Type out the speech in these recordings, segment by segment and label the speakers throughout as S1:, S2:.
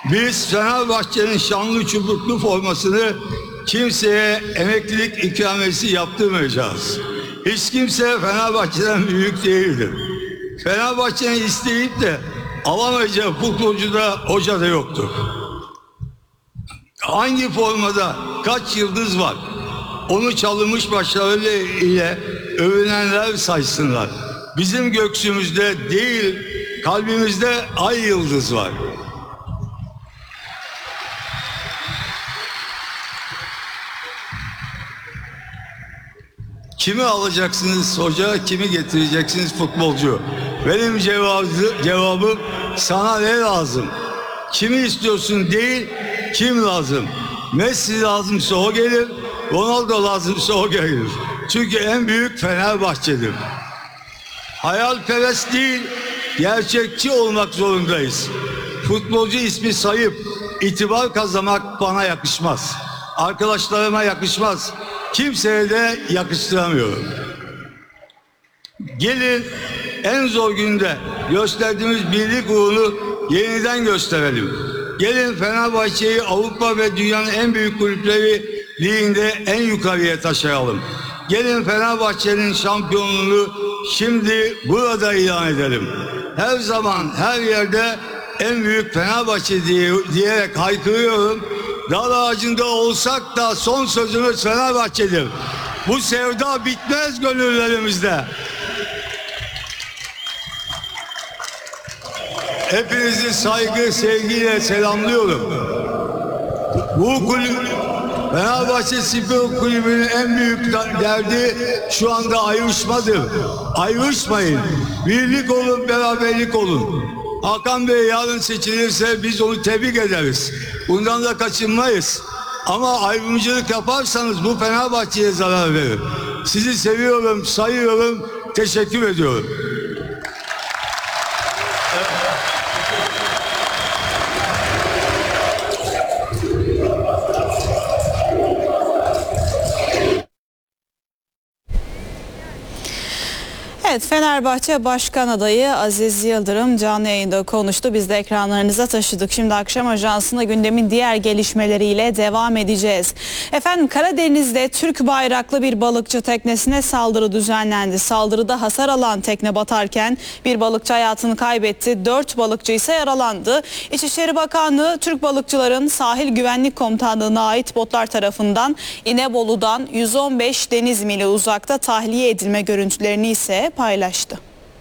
S1: Biz Fenerbahçe'nin şanlı çubuklu formasını kimseye emeklilik ikramiyesi yaptırmayacağız. Hiç kimse Fenerbahçe'den büyük değildir. Fenerbahçe'nin isteyip de alamayacağı futbolcu da hoca da yoktur. Hangi formada kaç yıldız var? Onu çalınmış başarılı ile övünenler saysınlar. Bizim göksümüzde değil, kalbimizde ay yıldız var. Kimi alacaksınız hoca, kimi getireceksiniz futbolcu? Benim cevabım sana ne lazım? Kimi istiyorsun değil, kim lazım? Messi lazımsa o gelir, Ronaldo lazımsa o gelir. Çünkü en büyük Fenerbahçe'dir. Hayalperest değil, gerçekçi olmak zorundayız. Futbolcu ismi sayıp itibar kazanmak bana yakışmaz. Arkadaşlarıma yakışmaz. Kimseye de yakıştıramıyorum. Gelin en zor günde gösterdiğimiz birlik ruhunu yeniden gösterelim. Gelin Fenerbahçe'yi Avrupa ve dünyanın en büyük kulüpleri liginde en yukarıya taşıyalım. Gelin Fenerbahçe'nin şampiyonluğunu şimdi burada ilan edelim. Her zaman her yerde en büyük Fenerbahçe diyerek haykırıyorum. Dar ağacında olsak da son sözümüz Fenerbahçe'dir. Bu sevda bitmez gönüllerimizde. Hepinizi saygı, sevgiyle selamlıyorum. Bu kulüp, Fenerbahçe Spor Kulübü'nün en büyük derdi şu anda ayrışmadır. Ayrışmayın. Birlik olun, beraberlik olun. Hakan Bey yarın seçilirse biz onu tebrik ederiz. Bundan da kaçınmayız. Ama ayrımcılık yaparsanız bu Fenerbahçe'ye zarar verir. Sizi seviyorum, sayıyorum, teşekkür ediyorum.
S2: Evet, Fenerbahçe Başkan Adayı Aziz Yıldırım canlı yayında konuştu. Biz de ekranlarınıza taşıdık. Şimdi akşam ajansında gündemin diğer gelişmeleriyle devam edeceğiz. Efendim, Karadeniz'de Türk bayraklı bir balıkçı teknesine saldırı düzenlendi. Saldırıda hasar alan tekne batarken bir balıkçı hayatını kaybetti. 4 balıkçı ise yaralandı. İçişleri Bakanlığı Türk balıkçıların Sahil Güvenlik Komutanlığı'na ait botlar tarafından İnebolu'dan 115 deniz mili uzakta tahliye edilme görüntülerini ise paylaştı.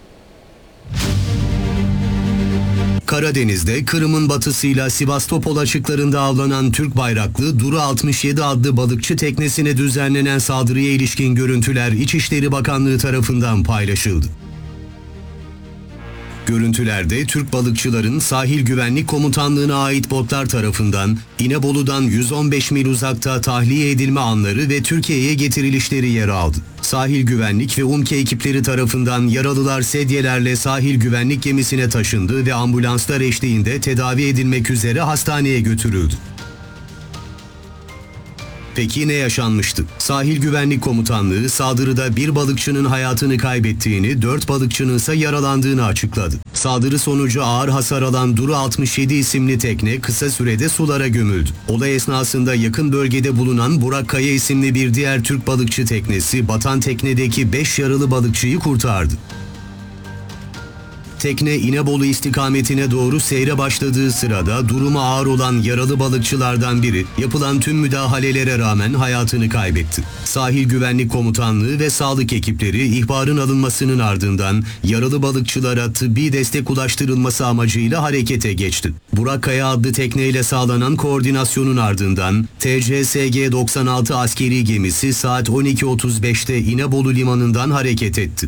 S3: Karadeniz'de Kırım'ın batısıyla Sivastopol açıklarında avlanan Türk bayraklı Duru 67 adlı balıkçı teknesine düzenlenen saldırıya ilişkin görüntüler İçişleri Bakanlığı tarafından paylaşıldı. Görüntülerde Türk balıkçıların Sahil Güvenlik Komutanlığı'na ait botlar tarafından İnebolu'dan 115 mil uzakta tahliye edilme anları ve Türkiye'ye getirilişleri yer aldı. Sahil Güvenlik ve UMKE ekipleri tarafından yaralılar sedyelerle sahil güvenlik gemisine taşındı ve ambulanslar eşliğinde tedavi edilmek üzere hastaneye götürüldü. Peki ne yaşanmıştı? Sahil Güvenlik Komutanlığı saldırıda bir balıkçının hayatını kaybettiğini, 4 balıkçının ise yaralandığını açıkladı. Saldırı sonucu ağır hasar alan Duru 67 isimli tekne kısa sürede sulara gömüldü. Olay esnasında yakın bölgede bulunan Burak Kaya isimli bir diğer Türk balıkçı teknesi batan teknedeki 5 yaralı balıkçıyı kurtardı. Tekne İnebolu istikametine doğru seyre başladığı sırada durumu ağır olan yaralı balıkçılardan biri yapılan tüm müdahalelere rağmen hayatını kaybetti. Sahil Güvenlik Komutanlığı ve sağlık ekipleri ihbarın alınmasının ardından yaralı balıkçılara tıbbi destek ulaştırılması amacıyla harekete geçti. Burak Kaya adlı tekneyle sağlanan koordinasyonun ardından TCSG 96 askeri gemisi saat 12.35'te İnebolu limanından hareket etti.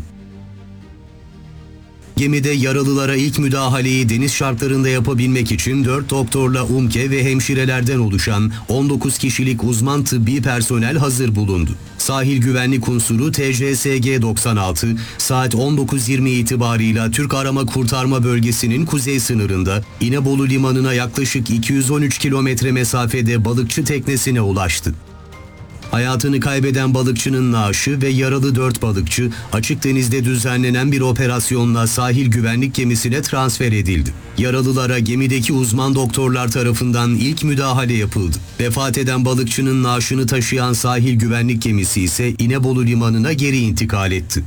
S3: Gemide yaralılara ilk müdahaleyi deniz şartlarında yapabilmek için 4 doktorla UMKE ve hemşirelerden oluşan 19 kişilik uzman tıbbi personel hazır bulundu. Sahil güvenlik unsuru TCSG 96 saat 19.20 itibarıyla Türk Arama Kurtarma Bölgesi'nin kuzey sınırında İnebolu limanına yaklaşık 213 kilometre mesafede balıkçı teknesine ulaştı. Hayatını kaybeden balıkçının naaşı ve yaralı 4 balıkçı açık denizde düzenlenen bir operasyonla sahil güvenlik gemisine transfer edildi. Yaralılara gemideki uzman doktorlar tarafından ilk müdahale yapıldı. Vefat eden balıkçının naaşını taşıyan sahil güvenlik gemisi ise İnebolu limanına geri intikal etti.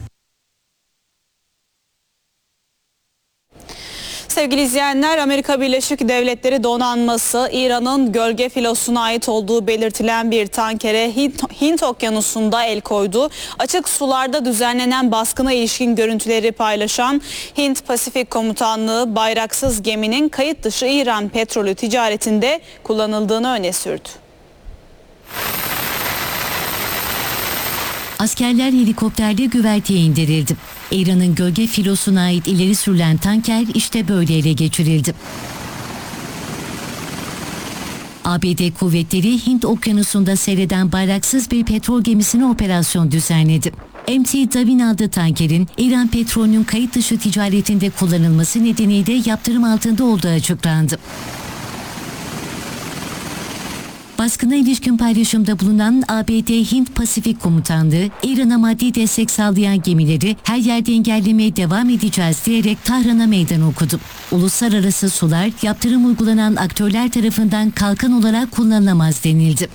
S2: Sevgili izleyenler, Amerika Birleşik Devletleri donanması İran'ın gölge filosuna ait olduğu belirtilen bir tankere Hint Okyanusu'nda el koydu. Açık sularda düzenlenen baskına ilişkin görüntüleri paylaşan Hint Pasifik Komutanlığı bayraksız geminin kayıt dışı İran petrolü ticaretinde kullanıldığını öne sürdü.
S4: Askerler helikopterle güverteye indirildi. İran'ın gölge filosuna ait ileri sürülen tanker işte böyle ele geçirildi. ABD kuvvetleri Hint Okyanusu'nda seyreden bayraksız bir petrol gemisine operasyon düzenledi. MT Davin adlı tankerin İran petrolünün kayıt dışı ticaretinde kullanılması nedeniyle yaptırım altında olduğu açıklandı. Baskına ilişkin paylaşımda bulunan ABD Hint Pasifik Komutanlığı, İran'a maddi destek sağlayan gemileri her yerde engellemeye devam edeceğiz diyerek Tahran'a meydan okudu. Uluslararası sular yaptırım uygulanan aktörler tarafından kalkan olarak kullanılamaz denildi.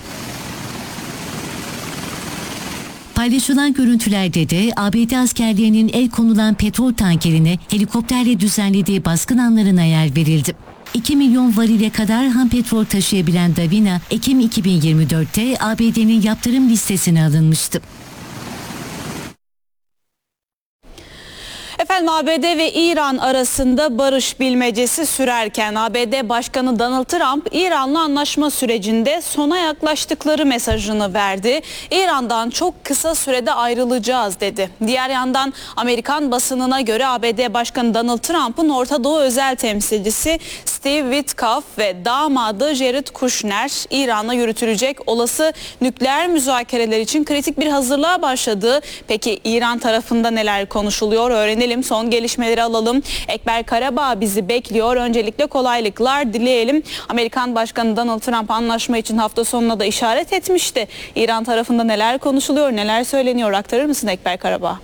S4: Paylaşılan görüntülerde de ABD askerlerinin el konulan petrol tankerine helikopterle düzenlediği baskın anlarına yer verildi. 2 milyon varile kadar ham petrol taşıyabilen Davina, Ekim 2024'te ABD'nin yaptırım listesine alınmıştı.
S2: Efendim, ABD ve İran arasında barış bilmecesi sürerken ABD Başkanı Donald Trump İran'la anlaşma sürecinde sona yaklaştıkları mesajını verdi. İran'dan çok kısa sürede ayrılacağız dedi. Diğer yandan Amerikan basınına göre ABD Başkanı Donald Trump'ın Orta Doğu özel temsilcisi Steve Witkoff ve damadı Jared Kushner İran'la yürütülecek olası nükleer müzakereler için kritik bir hazırlığa başladı. Peki İran tarafında neler konuşuluyor öğrenelim. Son gelişmeleri alalım. Ekber Karabağ bizi bekliyor. Öncelikle kolaylıklar dileyelim. Amerikan Başkanı Donald Trump anlaşma için hafta sonuna da işaret etmişti. İran tarafında neler konuşuluyor, neler söyleniyor, aktarır mısın Ekber Karabağ?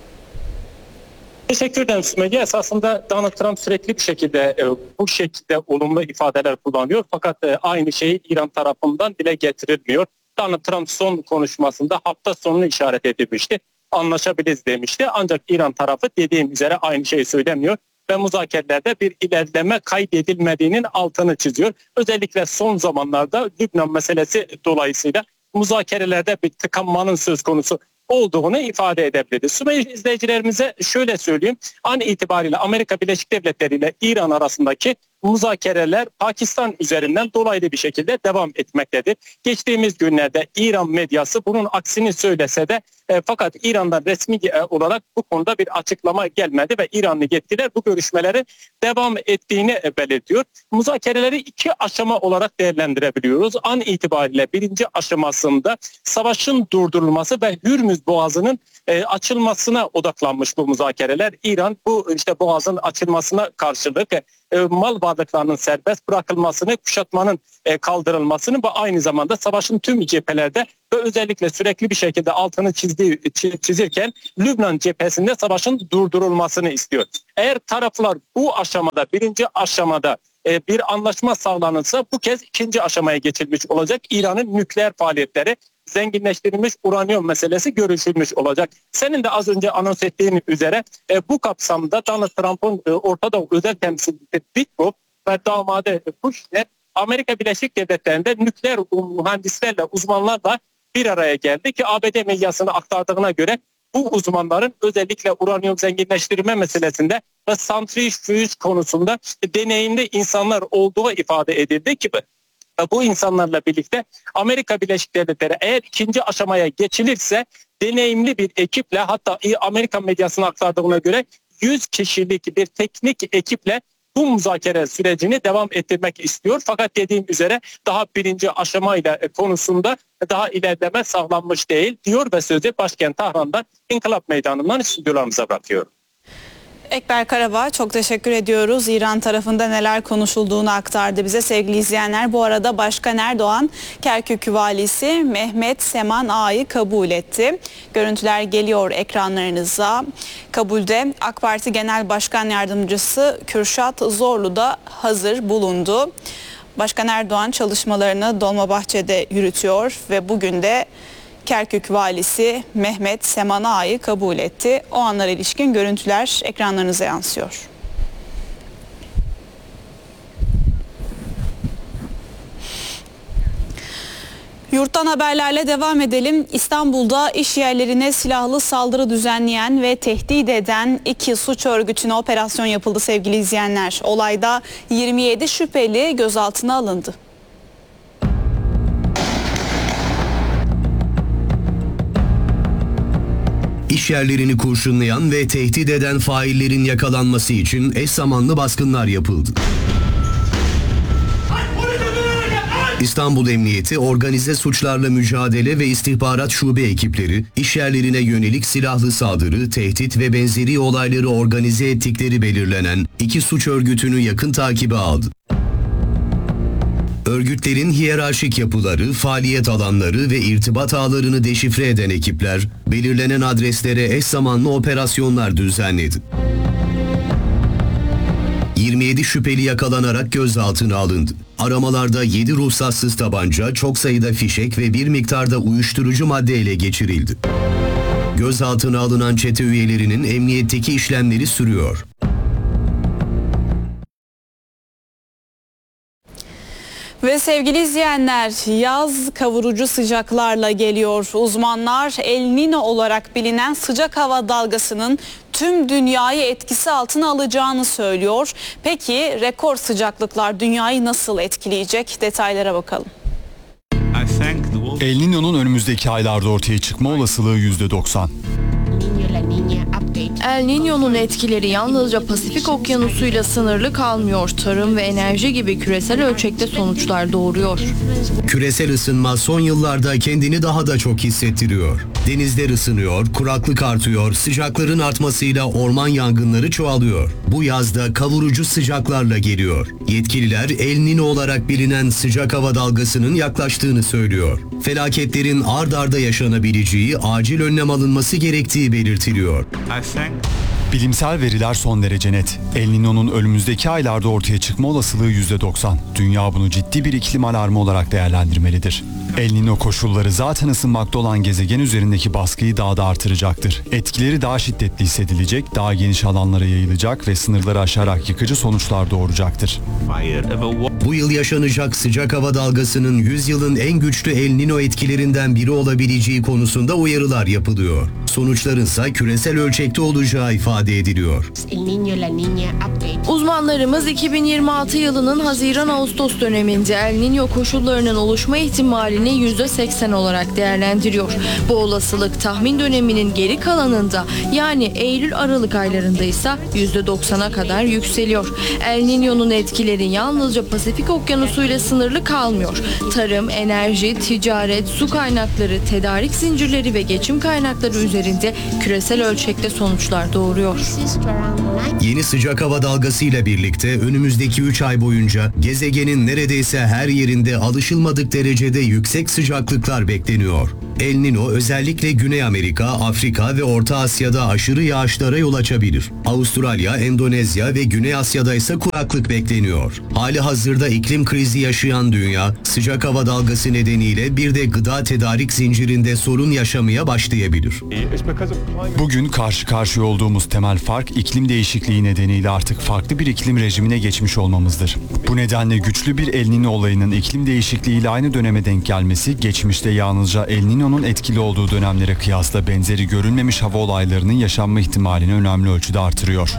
S5: Teşekkür ederim Sümeyye. Esasında Donald Trump sürekli bir şekilde bu şekilde olumlu ifadeler kullanıyor. Fakat aynı şey İran tarafından dile getirilmiyor. Donald Trump son konuşmasında hafta sonunu işaret edilmişti. Anlaşabiliriz demişti. Ancak İran tarafı dediğim üzere aynı şeyi söylemiyor ve müzakerelerde bir ilerleme kaydedilmediğinin altını çiziyor. Özellikle son zamanlarda Lübnan meselesi dolayısıyla müzakerelerde bir tıkanmanın söz konusu olduğunu ifade edebilirdi. Sümeyye izleyicilerimize şöyle söyleyeyim. An itibariyle Amerika Birleşik Devletleri ile İran arasındaki müzakereler Pakistan üzerinden dolaylı bir şekilde devam etmektedir. Geçtiğimiz günlerde İran medyası bunun aksini söylese de fakat İran'dan resmi olarak bu konuda bir açıklama gelmedi ve İranlı yetkililer bu görüşmelerin devam ettiğini belirtiyor. Müzakereleri 2 aşama olarak değerlendirebiliyoruz. An itibariyle 1. aşamasında savaşın durdurulması ve Hürmüz Boğazı'nın açılmasına odaklanmış bu müzakereler. İran bu boğazın açılmasına karşılık mal varlıklarının serbest bırakılmasını, kuşatmanın kaldırılmasını ve aynı zamanda savaşın tüm cephelerde ve özellikle sürekli bir şekilde altını çizirken Lübnan cephesinde savaşın durdurulmasını istiyor. Eğer taraflar bu aşamada, 1. aşamada bir anlaşma sağlanırsa bu kez 2. aşamaya geçilmiş olacak. İran'ın nükleer faaliyetleri, zenginleştirilmiş uranyum meselesi görüşülmüş olacak. Senin de az önce anons ettiğin üzere bu kapsamda Donald Trump'ın Orta Doğu özel temsilcisi Witkoff ve damadı Kushner Amerika Birleşik Devletleri'nde nükleer mühendislerle, uzmanlarla bir araya geldi ki ABD medyasına aktardığına göre bu uzmanların özellikle uranyum zenginleştirme meselesinde ve santrifüj konusunda deneyimli insanlar olduğu ifade edildi ki bu insanlarla birlikte Amerika Birleşik Devletleri eğer 2. aşamaya geçilirse deneyimli bir ekiple, hatta Amerika medyasına aktardığına göre 100 kişilik bir teknik ekiple bu müzakere sürecini devam ettirmek istiyor. Fakat dediğim üzere daha 1. aşamayla konusunda daha ilerleme sağlanmış değil diyor ve sözü başkent Tahran'dan İnkılap Meydanı'ndan stüdyolarımıza bırakıyorum.
S2: Ekber Karabağ, çok teşekkür ediyoruz. İran tarafında neler konuşulduğunu aktardı bize sevgili izleyenler. Bu arada Başkan Erdoğan, Kerkük valisi Mehmet Seman Ağa'yı kabul etti. Görüntüler geliyor ekranlarınıza. Kabulde AK Parti Genel Başkan Yardımcısı Kürşat Zorlu da hazır bulundu. Başkan Erdoğan çalışmalarını Dolmabahçe'de yürütüyor ve bugün de Kerkük valisi Mehmet Seman Ağa'yı kabul etti. O anlara ilişkin görüntüler ekranlarınıza yansıyor. Yurttan haberlerle devam edelim. İstanbul'da iş yerlerine silahlı saldırı düzenleyen ve tehdit eden 2 suç örgütüne operasyon yapıldı sevgili izleyenler. Olayda 27 şüpheli gözaltına alındı.
S3: İş yerlerini kurşunlayan ve tehdit eden faillerin yakalanması için eş zamanlı baskınlar yapıldı. İstanbul Emniyeti, Organize Suçlarla Mücadele ve İstihbarat Şube ekipleri, iş yerlerine yönelik silahlı saldırı, tehdit ve benzeri olayları organize ettikleri belirlenen 2 suç örgütünü yakın takibe aldı. Örgütlerin hiyerarşik yapıları, faaliyet alanları ve irtibat ağlarını deşifre eden ekipler, belirlenen adreslere eş zamanlı operasyonlar düzenledi. 27 şüpheli yakalanarak gözaltına alındı. Aramalarda 7 ruhsatsız tabanca, çok sayıda fişek ve bir miktarda uyuşturucu madde ele geçirildi. Gözaltına alınan çete üyelerinin emniyetteki işlemleri sürüyor.
S2: Ve sevgili izleyenler, yaz kavurucu sıcaklarla geliyor. Uzmanlar El Niño olarak bilinen sıcak hava dalgasının tüm dünyayı etkisi altına alacağını söylüyor. Peki rekor sıcaklıklar dünyayı nasıl etkileyecek? Detaylara bakalım.
S6: El Niño'nun önümüzdeki aylarda ortaya çıkma olasılığı %90.
S7: El Niño'nun etkileri yalnızca Pasifik Okyanusu'yla sınırlı kalmıyor. Tarım ve enerji gibi küresel ölçekte sonuçlar doğuruyor.
S3: Küresel ısınma son yıllarda kendini daha da çok hissettiriyor. Denizler ısınıyor, kuraklık artıyor, sıcakların artmasıyla orman yangınları çoğalıyor. Bu yazda kavurucu sıcaklarla geliyor. Yetkililer El Niño olarak bilinen sıcak hava dalgasının yaklaştığını söylüyor. Felaketlerin ard arda yaşanabileceği, acil önlem alınması gerektiği belirtiliyor.
S6: Bilimsel veriler son derece net. El Niño'nun önümüzdeki aylarda ortaya çıkma olasılığı %90. Dünya bunu ciddi bir iklim alarmı olarak değerlendirmelidir. El Niño koşulları zaten ısınmakta olan gezegen üzerindeki baskıyı daha da artıracaktır. Etkileri daha şiddetli hissedilecek, daha geniş alanlara yayılacak ve sınırları aşarak yıkıcı sonuçlar doğuracaktır.
S3: Bu yıl yaşanacak sıcak hava dalgasının 100 yılın en güçlü El Niño etkilerinden biri olabileceği konusunda uyarılar yapılıyor. Sonuçlarınsa küresel ölçekte olacağı ifade ediliyor.
S7: Uzmanlarımız 2026 yılının Haziran-Ağustos döneminde El Niño koşullarının oluşma ihtimalini %80 olarak değerlendiriyor. Bu olasılık tahmin döneminin geri kalanında yani Eylül-Aralık aylarında ise %90'a kadar yükseliyor. El Niño'nun etkileri yalnızca Pasifik Okyanusu ile sınırlı kalmıyor. Tarım, enerji, ticaret, su kaynakları, tedarik zincirleri ve geçim kaynakları üzerinde küresel ölçekte sonuçlar doğuruyor.
S3: Yeni sıcak hava dalgasıyla birlikte önümüzdeki 3 ay boyunca gezegenin neredeyse her yerinde alışılmadık derecede yüksek sıcaklıklar bekleniyor. El Niño özellikle Güney Amerika, Afrika ve Orta Asya'da aşırı yağışlara yol açabilir. Avustralya, Endonezya ve Güney Asya'da ise kuraklık bekleniyor. Hali hazırda iklim krizi yaşayan dünya, sıcak hava dalgası nedeniyle bir de gıda tedarik zincirinde sorun yaşamaya başlayabilir.
S6: Bugün karşı karşıya olduğumuz temel fark iklim değişikliği nedeniyle artık farklı bir iklim rejimine geçmiş olmamızdır. Bu nedenle güçlü bir El Niño olayının iklim değişikliğiyle aynı döneme denk gelmesi, geçmişte yalnızca El Niño'nun etkili olduğu dönemlere kıyasla benzeri görülmemiş hava olaylarının yaşanma ihtimalini önemli ölçüde artırıyor.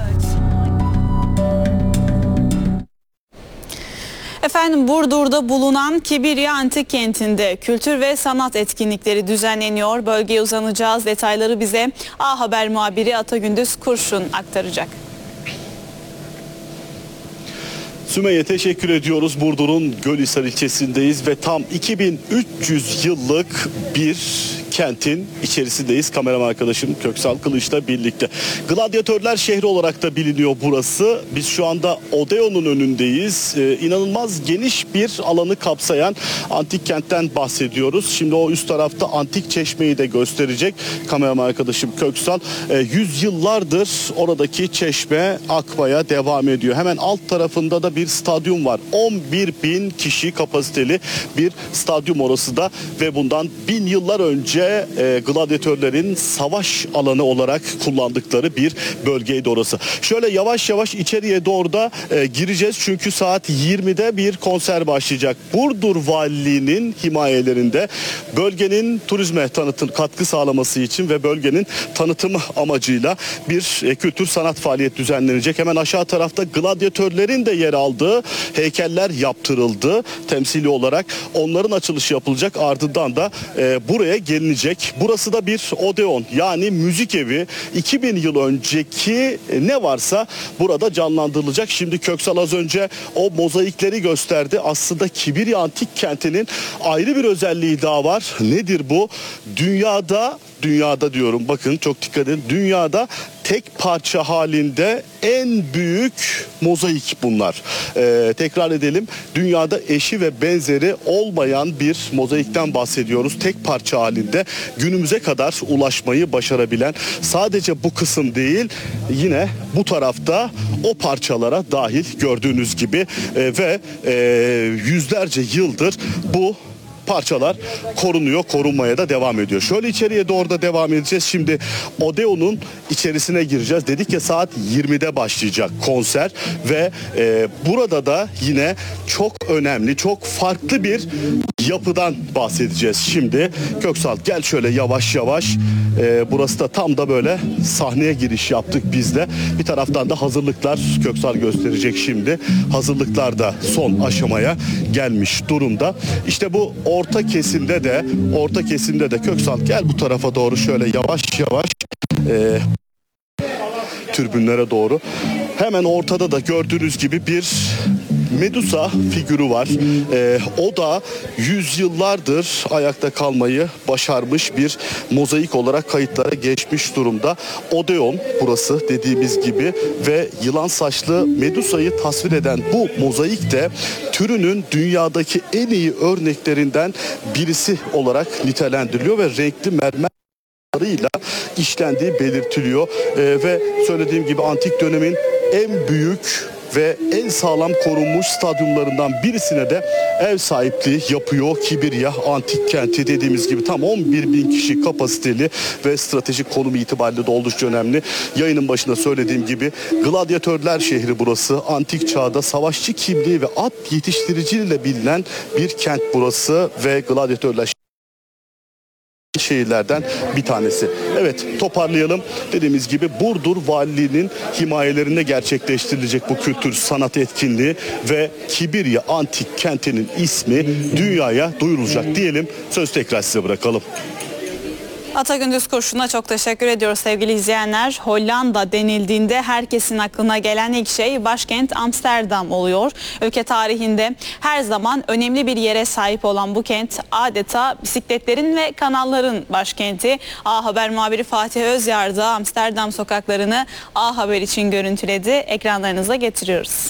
S2: Efendim, Burdur'da bulunan Kibirya Antik Kenti'nde kültür ve sanat etkinlikleri düzenleniyor. Bölgeye uzanacağız. Detayları bize A Haber muhabiri Atagündüz Kurşun aktaracak.
S8: Sümeyye, teşekkür ediyoruz. Burdur'un Gölhisar ilçesindeyiz ve tam 2300 yıllık bir kentin içerisindeyiz. Kameraman arkadaşım Köksal Kılıç'la birlikte. Gladyatörler şehri olarak da biliniyor burası. Biz şu anda Odeon'un önündeyiz. İnanılmaz geniş bir alanı kapsayan antik kentten bahsediyoruz. Şimdi o üst tarafta antik çeşmeyi de gösterecek kameraman arkadaşım Köksal. Yüzyıllardır oradaki çeşme akmaya devam ediyor. Hemen alt tarafında da bir stadyum var. 11.000 kişi kapasiteli bir stadyum orası da ve bundan 1000 yıllar önce gladyatörlerin savaş alanı olarak kullandıkları bir bölgeydi orası. Şöyle yavaş yavaş içeriye doğru da gireceğiz çünkü saat 20'de bir konser başlayacak. Burdur Valiliği'nin himayelerinde bölgenin turizme katkı sağlaması için ve bölgenin tanıtımı amacıyla bir kültür sanat faaliyet düzenlenecek. Hemen aşağı tarafta gladyatörlerin de yer aldığı heykeller yaptırıldı temsili olarak. Onların açılışı yapılacak, ardından da buraya gelinecek. Burası da bir Odeon, yani müzik evi. 2000 yıl önceki ne varsa burada canlandırılacak. Şimdi Köksal az önce o mozaikleri gösterdi. Aslında Kibirya Antik Kenti'nin ayrı bir özelliği daha var. Nedir bu? Dünyada diyorum, bakın çok dikkat edin. Dünyada tek parça halinde en büyük mozaik bunlar. Tekrar edelim. Dünyada eşi ve benzeri olmayan bir mozaikten bahsediyoruz. Tek parça halinde günümüze kadar ulaşmayı başarabilen, sadece bu kısım değil, yine bu tarafta o parçalara dahil gördüğünüz gibi ve yüzlerce yıldır bu parçalar korunuyor, korunmaya da devam ediyor. Şöyle içeriye doğru da devam edeceğiz. Şimdi Odeon'un içerisine gireceğiz. Dedik ya, saat 20'de başlayacak konser ve burada da yine çok önemli, çok farklı bir yapıdan bahsedeceğiz. Şimdi Köksal gel şöyle yavaş yavaş. Burası da tam da böyle sahneye giriş yaptık biz de. Bir taraftan da hazırlıklar Köksal gösterecek şimdi. Hazırlıklar da son aşamaya gelmiş durumda. İşte bu orta kesimde de Köksal gel bu tarafa doğru şöyle yavaş yavaş tribünlere doğru. Hemen ortada da gördüğünüz gibi bir Medusa figürü var. O da yüzyıllardır ayakta kalmayı başarmış bir mozaik olarak kayıtlara geçmiş durumda. Odeon burası dediğimiz gibi ve yılan saçlı Medusa'yı tasvir eden bu mozaik de türünün dünyadaki en iyi örneklerinden birisi olarak nitelendiriliyor ve renkli mermer işlendiği belirtiliyor. Ve söylediğim gibi antik dönemin en büyük ve en sağlam korunmuş stadyumlarından birisine de ev sahipliği yapıyor. Kibirya Antik Kenti dediğimiz gibi tam 11.000 kişi kapasiteli ve stratejik konumu itibariyle de oldukça önemli. Yayının başında söylediğim gibi gladyatörler şehri burası. Antik çağda savaşçı kimliği ve at yetiştiriciliğiyle bilinen bir kent burası ve gladyatörler şehirlerden bir tanesi. Evet, toparlayalım. Dediğimiz gibi Burdur Valiliği'nin himayelerinde gerçekleştirilecek bu kültür sanat etkinliği ve Kibirya Antik Kenti'nin ismi dünyaya duyurulacak diyelim. Söz tekrar size bırakalım.
S2: Atagündüz Kurşun'a çok teşekkür ediyoruz sevgili izleyenler. Hollanda denildiğinde herkesin aklına gelen ilk şey başkent Amsterdam oluyor. Ülke tarihinde her zaman önemli bir yere sahip olan bu kent adeta bisikletlerin ve kanalların başkenti. A Haber muhabiri Fatih Özyar da Amsterdam sokaklarını A Haber için görüntüledi. Ekranlarınıza getiriyoruz.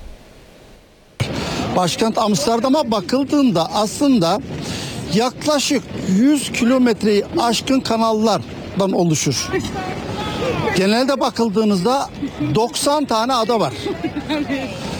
S9: Başkent Amsterdam'a bakıldığında aslında yaklaşık 100 kilometreyi aşkın kanallardan oluşur. Genelde bakıldığınızda 90 tane ada var.